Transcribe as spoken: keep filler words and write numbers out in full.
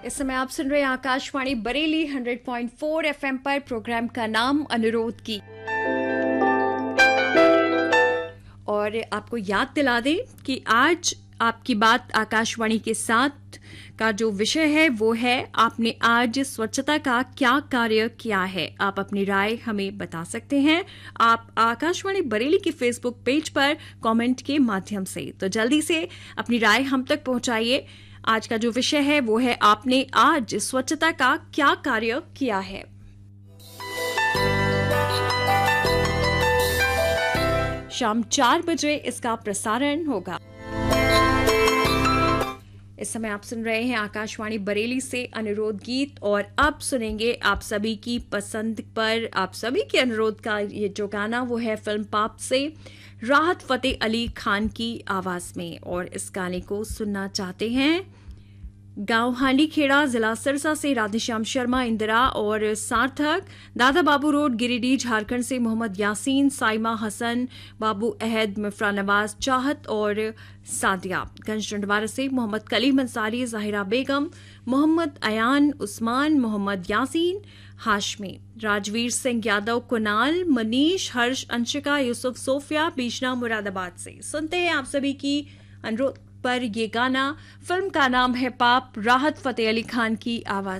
इस समय आप सुन रहे हैं आकाशवाणी बरेली सौ पॉइंट चार एफएम पर। प्रोग्राम का नाम अनुरोध की। और आपको याद दिला दें कि आज आपकी बात आकाशवाणी के साथ का जो विषय है वो है आपने आज स्वच्छता का क्या कार्य किया है। आप अपनी राय हमें बता सकते हैं आप आकाशवाणी बरेली के फेसबुक पेज पर कमेंट के माध्यम से। तो जल्दी से अपनी राय हम तक पहुंचाइए। आज का जो विषय है वो है आपने आज स्वच्छता का क्या कार्य किया है। शाम चार बजे इसका प्रसारण होगा। इस समय आप सुन रहे हैं आकाशवाणी बरेली से अनुरोध गीत और अब सुनेंगे आप सभी की पसंद पर आप सभी के अनुरोध का ये जो गाना वो है फिल्म पाप से राहत फतेह अली खान की आवाज में। और इस गाने को सुनना चाहते हैं गांव हांडी खेड़ा जिला सिरसा से राधेश्याम शर्मा, इंदिरा और सार्थक, दादा बाबू रोड गिरिडीह झारखंड से मोहम्मद यासीन, साइमा हसन, बाबू अहद, मिफ्रा नवाज, चाहत और सादिया। गंज डंडवारा से मोहम्मद कलीम अंसारी, जाहिरा बेगम, मोहम्मद अयान, उस्मान, मोहम्मद यासीन, हाशमी, राजवीर सिंह यादव, कुनाल, मनीष, हर्ष, अंशिका, यूसुफ, सोफिया, बीजना मुरादाबाद से। सुनते हैं आप सभी की अनुरोध पर ये गाना। फिल्म का नाम है पाप, राहत फतेह अली खान की आवाज